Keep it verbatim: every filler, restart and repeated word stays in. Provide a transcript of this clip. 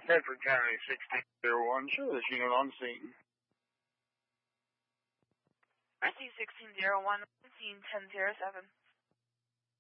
Bedford County, sixteen zero one. Show this unit on scene. R C sixteen zero one, scene ten zero seven.